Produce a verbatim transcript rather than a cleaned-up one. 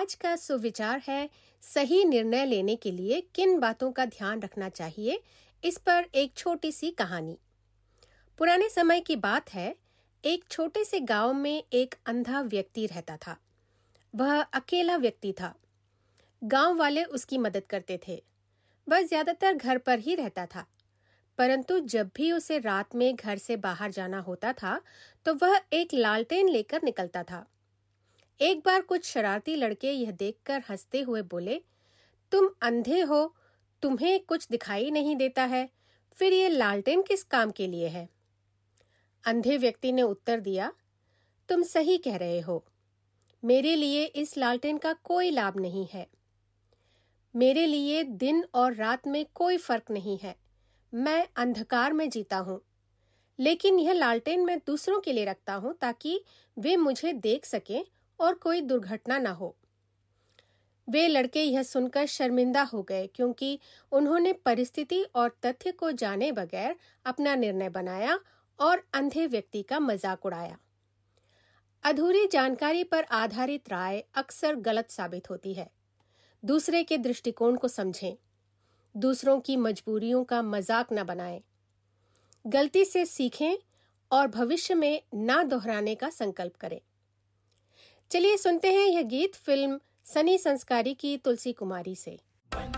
आज का सुविचार है सही निर्णय लेने के लिए किन बातों का ध्यान रखना चाहिए। इस पर एक छोटी सी कहानी। पुराने समय की बात है। एक छोटे से गांव में एक अंधा व्यक्ति रहता था। वह अकेला व्यक्ति था। गांव वाले उसकी मदद करते थे। वह ज्यादातर घर पर ही रहता था, परंतु जब भी उसे रात में घर से बाहर जाना होता था तो वह एक लालटेन लेकर निकलता था। एक बार कुछ शरारती लड़के यह देखकर हंसते हुए बोले, तुम अंधे हो, तुम्हें कुछ दिखाई नहीं देता है, फिर ये लालटेन किस काम के लिए है? अंधे व्यक्ति ने उत्तर दिया, तुम सही कह रहे हो, मेरे लिए इस लालटेन का कोई लाभ नहीं है। मेरे लिए दिन और रात में कोई फर्क नहीं है। मैं अंधकार में जीता हूँ, लेकिन यह लालटेन मैं दूसरों के लिए रखता हूँ ताकि वे मुझे देख सकें और कोई दुर्घटना न हो। वे लड़के यह सुनकर शर्मिंदा हो गए, क्योंकि उन्होंने परिस्थिति और तथ्य को जाने बगैर अपना निर्णय बनाया और अंधे व्यक्ति का मजाक उड़ाया। अधूरी जानकारी पर आधारित राय अक्सर गलत साबित होती है। दूसरे के दृष्टिकोण को समझें, दूसरों की मजबूरियों का मजाक न बनाएं, गलती से सीखें और भविष्य में ना दोहराने का संकल्प करें। चलिए सुनते हैं यह गीत फिल्म सनी संस्कारी की तुलसी कुमारी से।